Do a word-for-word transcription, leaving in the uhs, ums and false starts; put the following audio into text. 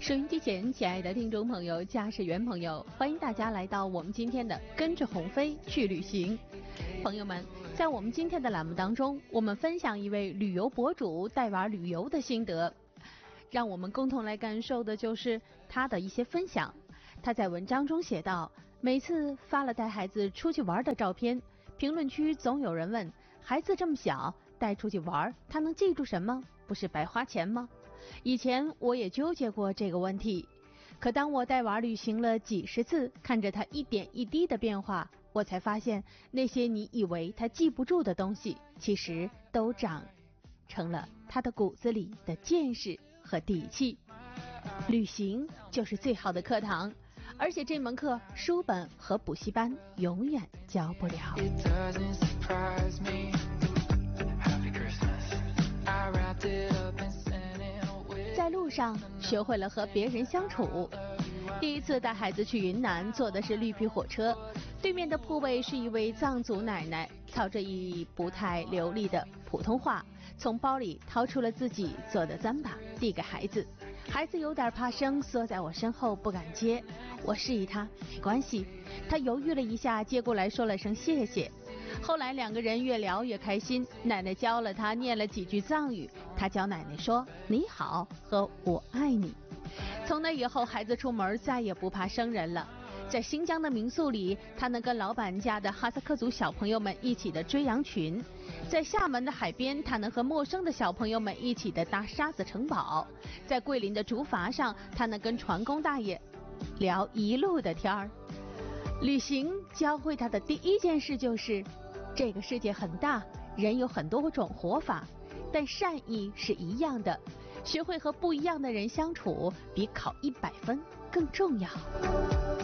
收音机前，亲爱的听众朋友、驾驶员朋友，欢迎大家来到我们今天的跟着鸿飞去旅行。朋友们，在我们今天的栏目当中，我们分享一位旅游博主带娃旅游的心得，让我们共同来感受的就是他的一些分享。他在文章中写道，每次发了带孩子出去玩的照片，评论区总有人问，孩子这么小带出去玩，他能记住什么？不是白花钱吗？以前我也纠结过这个问题，可当我带娃旅行了几十次，看着他一点一滴的变化，我才发现那些你以为他记不住的东西，其实都长成了他的骨子里的见识和底气。旅行就是最好的课堂，而且这门课书本和补习班永远教不了。在路上学会了和别人相处。第一次带孩子去云南，坐的是绿皮火车，对面的铺位是一位藏族奶奶，操着一不太流利的普通话，从包里掏出了自己做的糌粑，递给孩子。孩子有点怕生，缩在我身后不敢接。我示意他没关系，他犹豫了一下，接过来说了声谢谢。后来两个人越聊越开心，奶奶教了他念了几句藏语，他教奶奶说你好和我爱你。从那以后，孩子出门再也不怕生人了。在新疆的民宿里，他能跟老板家的哈萨克族小朋友们一起的追羊群；在厦门的海边，他能和陌生的小朋友们一起的搭沙子城堡；在桂林的竹筏上，他能跟船工大爷聊一路的天儿。旅行教会他的第一件事就是，这个世界很大，人有很多种活法，但善意是一样的。学会和不一样的人相处，比考一百分更重要。